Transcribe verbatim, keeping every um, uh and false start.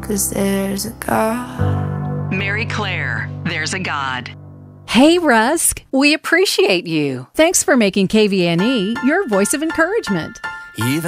'cause there's a God. Mary Claire, There's a God. Hey, Rusk, we appreciate you. Thanks for making K V N E your voice of encouragement. Even